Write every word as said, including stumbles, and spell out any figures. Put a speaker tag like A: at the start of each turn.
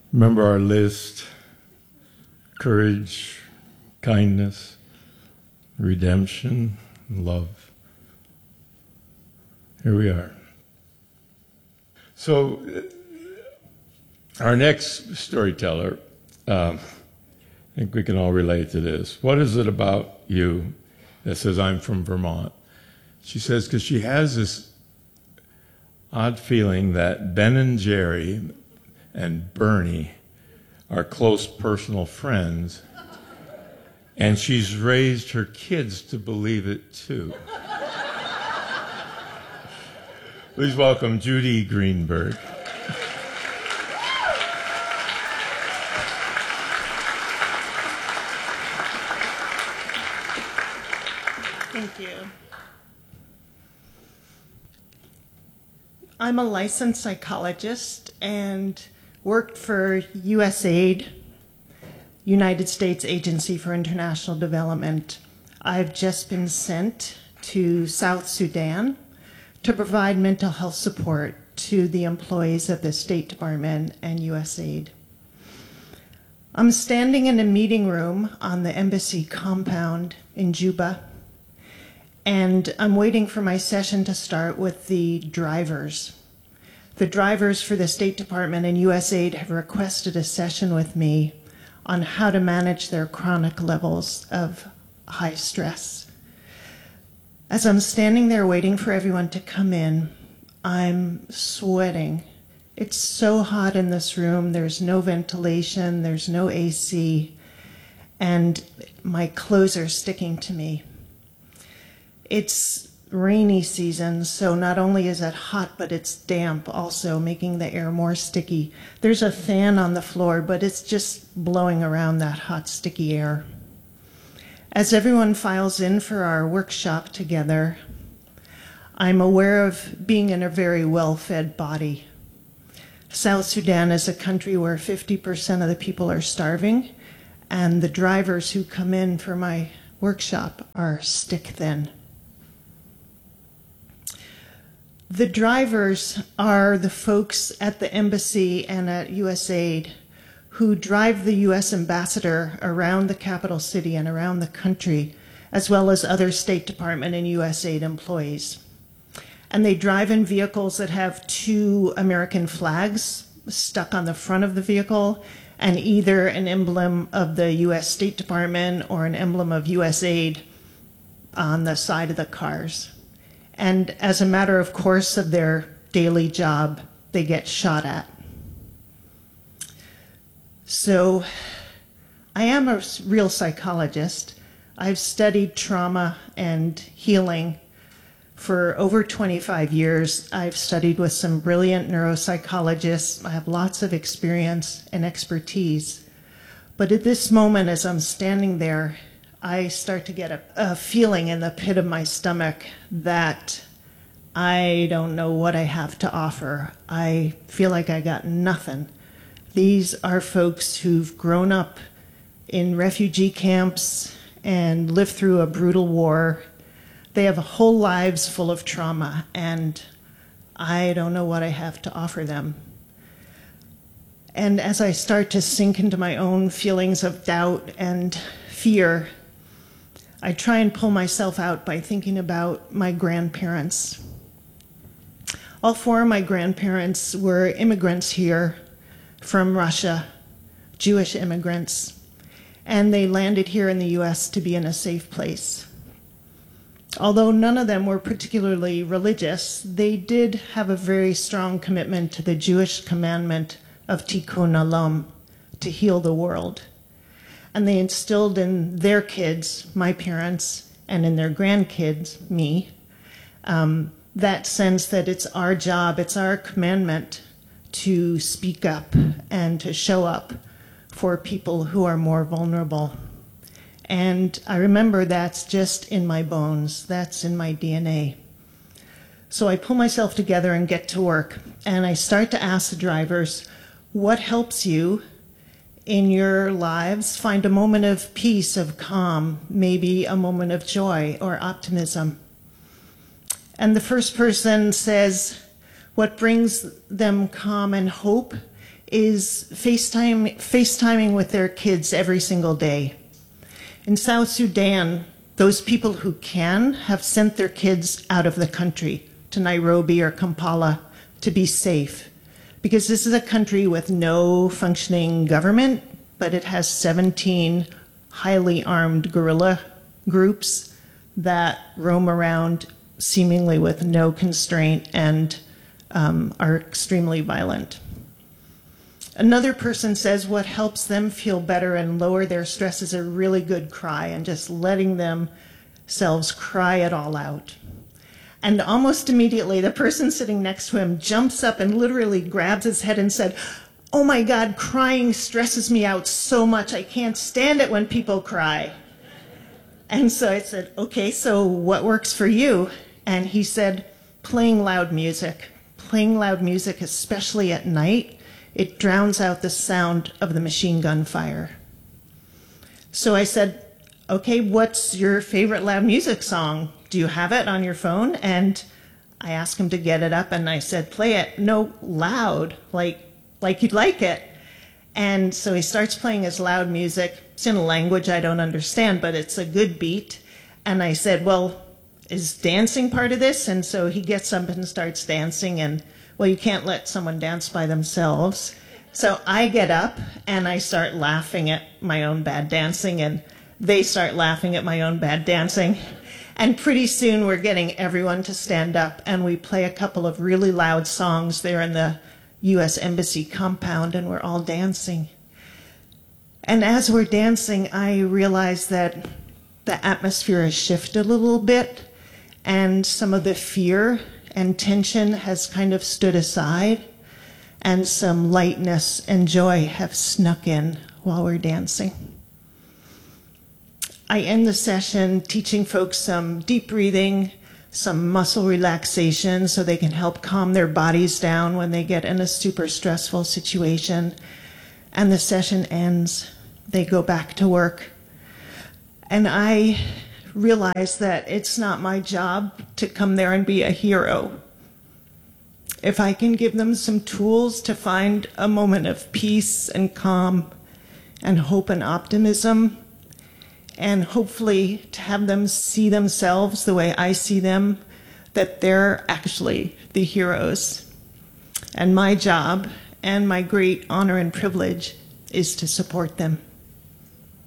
A: Remember our list: courage, kindness, redemption, love. Here we are. So, our next storyteller, um, I think we can all relate to this. What is it about you that says, I'm from Vermont? She says, because she has this odd feeling that Ben and Jerry and Bernie are close personal friends, and she's raised her kids to believe it too. Please welcome Judy Greenberg.
B: Thank you. I'm a licensed psychologist and worked for U S A I D, United States Agency for International Development. I've just been sent to South Sudan to provide mental health support to the employees of the State Department and U S A I D. I'm standing in a meeting room on the embassy compound in Juba, and I'm waiting for my session to start with the drivers. The drivers for the State Department and U S A I D have requested a session with me on how to manage their chronic levels of high stress. As I'm standing there waiting for everyone to come in, I'm sweating. It's so hot in this room. There's no ventilation, there's no A C, and my clothes are sticking to me. It's rainy season, so not only is it hot, but it's damp also, making the air more sticky. There's a fan on the floor, but it's just blowing around that hot, sticky air. As everyone files in for our workshop together, I'm aware of being in a very well-fed body. South Sudan is a country where fifty percent of the people are starving, and the drivers who come in for my workshop are stick thin. The drivers are the folks at the embassy and at U S A I D who drive the U S ambassador around the capital city and around the country, as well as other State Department and U S A I D employees. And they drive in vehicles that have two American flags stuck on the front of the vehicle, and either an emblem of the U S State Department or an emblem of U S A I D on the side of the cars. And as a matter of course of their daily job, they get shot at. So I am a real psychologist. I've studied trauma and healing for over twenty-five years. I've studied with some brilliant neuropsychologists. I have lots of experience and expertise. But at this moment, as I'm standing there, I start to get a, a feeling in the pit of my stomach that I don't know what I have to offer. I feel like I got nothing. These are folks who've grown up in refugee camps and lived through a brutal war. They have whole lives full of trauma, and I don't know what I have to offer them. And as I start to sink into my own feelings of doubt and fear, I try and pull myself out by thinking about my grandparents. All four of my grandparents were immigrants here from Russia, Jewish immigrants, and they landed here in the U S to be in a safe place. Although none of them were particularly religious, they did have a very strong commitment to the Jewish commandment of tikkun olam, to heal the world. And they instilled in their kids, my parents, and in their grandkids, me, um, that sense that it's our job, it's our commandment to speak up and to show up for people who are more vulnerable. And I remember that's just in my bones, that's in my D N A. So I pull myself together and get to work, and I start to ask the drivers, what helps you in your lives find a moment of peace, of calm, maybe a moment of joy or optimism? And the first person says what brings them calm and hope is FaceTime, FaceTiming with their kids every single day. In South Sudan, those people who can have sent their kids out of the country to Nairobi or Kampala to be safe, because this is a country with no functioning government, but it has seventeen highly armed guerrilla groups that roam around seemingly with no constraint and um, are extremely violent. Another person says what helps them feel better and lower their stress is a really good cry and just letting themselves cry it all out. And almost immediately, the person sitting next to him jumps up and literally grabs his head and said, "Oh my God, crying stresses me out so much. I can't stand it when people cry." And so I said, "Okay, so what works for you?" And he said, "Playing loud music. Playing loud music, especially at night, it drowns out the sound of the machine gun fire." So I said, "Okay, what's your favorite loud music song? Do you have it on your phone?" And I asked him to get it up, and I said, "Play it, no, loud, like, like you'd like it." And so he starts playing his loud music. It's in a language I don't understand, but it's a good beat. And I said, "Well, is dancing part of this?" And so he gets up and starts dancing, and well, you can't let someone dance by themselves. So I get up and I start laughing at my own bad dancing, and they start laughing at my own bad dancing. And pretty soon we're getting everyone to stand up, and we play a couple of really loud songs there in the U S Embassy compound, and we're all dancing. And as we're dancing, I realize that the atmosphere has shifted a little bit, and some of the fear and tension has kind of stood aside, and some lightness and joy have snuck in while we're dancing. I end the session teaching folks some deep breathing, some muscle relaxation so they can help calm their bodies down when they get in a super stressful situation. And the session ends. They go back to work. And I realize that it's not my job to come there and be a hero. If I can give them some tools to find a moment of peace and calm and hope and optimism, and hopefully to have them see themselves the way I see them, that they're actually the heroes. And my job and my great honor and privilege is to support them.